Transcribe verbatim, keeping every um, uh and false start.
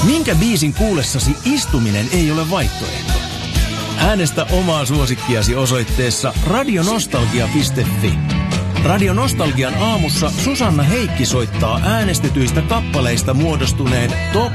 Minkä biisin kuullessasi istuminen ei ole vaihtoehto? Äänestä omaa suosikkiasi osoitteessa radionostalgia piste fi. Radio Nostalgian aamussa Susanna Heikki soittaa äänestetyistä kappaleista muodostuneen Top